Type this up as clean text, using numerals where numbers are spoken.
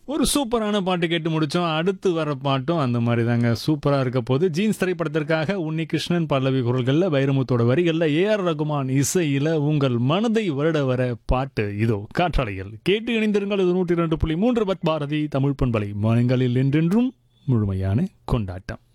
ஒரு சூப்பரான பாட்டு கேட்டு முடிச்சோம். அடுத்து வர பாட்டும் அந்த மாரி தாங்க. சூப்பரா இருக்க போது. ஜீன்ஸ் திரைப்படத்திற்காக உன்னிகிருஷ்ணன் பல்லவி குரல்கள்ல, வைரமுத்தோட வரிகள்ல, ஏஆர் ரகுமான் இசையில உங்கள் மனதை வருட வர பாட்டு இதோ காற்றலையில். கேட்டு இணைந்திருங்கள். இது 102.3 பத் பாரதி தமிழ் பண்பலை. மனங்களில் என்றென்றும் முழுமையான கொண்டாட்டம்.